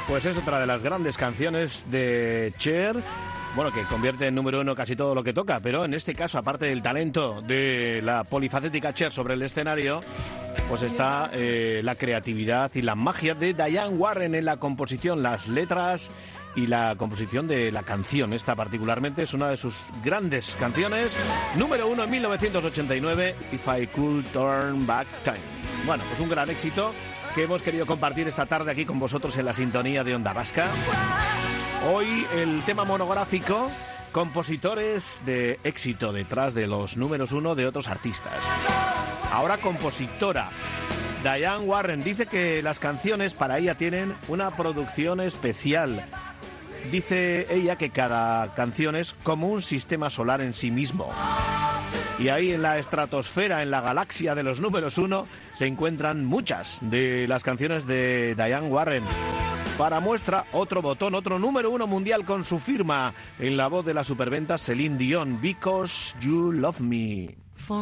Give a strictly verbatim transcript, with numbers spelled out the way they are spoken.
Pues es otra de las grandes canciones de Cher, bueno, que convierte en número uno casi todo lo que toca, pero en este caso, aparte del talento de la polifacética Cher sobre el escenario, pues está eh, la creatividad y la magia de Diane Warren en la composición, las letras y la composición de la canción. Esta particularmente es una de sus grandes canciones, número uno en mil novecientos ochenta y nueve, If I Could Turn Back Time. Bueno, pues un gran éxito que hemos querido compartir esta tarde aquí con vosotros en la sintonía de Onda Vasca. Hoy el tema monográfico, compositores de éxito detrás de los números uno de otros artistas. Ahora compositora. Diane Warren dice que las canciones para ella tienen una producción especial. Dice ella que cada canción es como un sistema solar en sí mismo. Y ahí en la estratosfera, en la galaxia de los números uno, se encuentran muchas de las canciones de Diane Warren. Para muestra, otro botón, otro número uno mundial con su firma en la voz de la superventa Celine Dion, Because You Love Me.